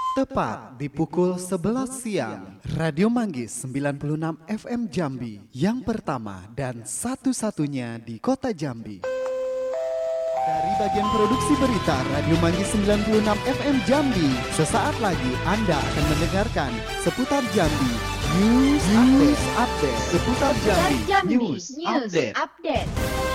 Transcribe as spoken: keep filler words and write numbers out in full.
Tepat di pukul sebelas siang, Radio Manggis sembilan puluh enam F M Jambi, yang pertama dan satu-satunya di kota Jambi. Dari bagian produksi berita Radio Manggis sembilan puluh enam F M Jambi, sesaat lagi Anda akan mendengarkan seputar Jambi News Update. Update. Seputar Jambi Jambi News News Update. Update.